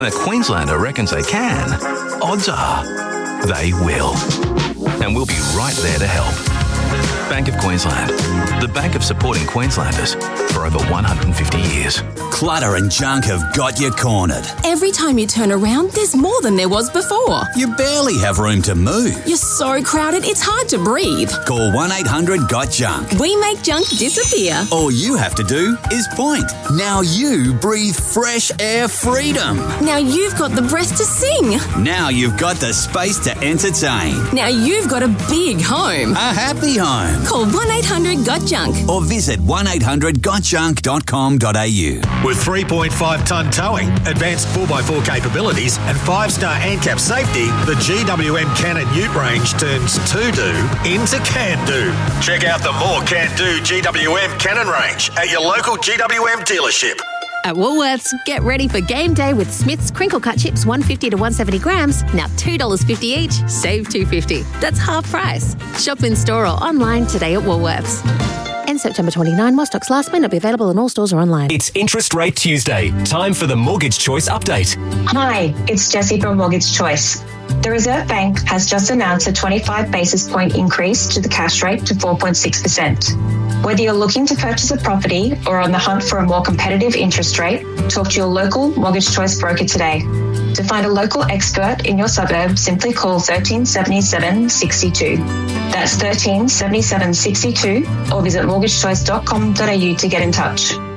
A Queenslander reckons they can, odds are they will. And we'll be right there to help. Bank of Queensland, the bank of supporting Queenslanders for over 150 years. Clutter and junk have got you cornered. Every time you turn around, there's more than there was before. You barely have room to move. You're so crowded, it's hard to breathe. Call 1-800-GOT-JUNK. We make junk disappear. All you have to do is point. Now you breathe fresh air freedom. Now you've got the breath to sing. Now you've got the space to entertain. Now you've got a big home. A happy home. Call 1-800-GOT-JUNK. Or visit 1800gotjunk.com.au. With 3.5-tonne towing, advanced 4x4 capabilities and 5-star ANCAP safety, the GWM Cannon Ute range turns to-do into can-do. Check out the more can-do GWM Cannon range at your local GWM dealership. At Woolworths, get ready for game day with Smith's Crinkle Cut Chips 150 to 170 grams, now $2.50 each, save $2.50. That's half price. Shop in store or online today at Woolworths. And September 29, while stocks last, may not be available in all stores or online. It's Interest Rate Tuesday. Time for the Mortgage Choice update. Hi, it's Jessie from Mortgage Choice. The Reserve Bank has just announced a 25 basis point increase to the cash rate to 4.6%. Whether you're looking to purchase a property or on the hunt for a more competitive interest rate, talk to your local Mortgage Choice broker today. To find a local expert in your suburb, simply call 1377 62. That's 1377 62, or visit mortgagechoice.com.au to get in touch.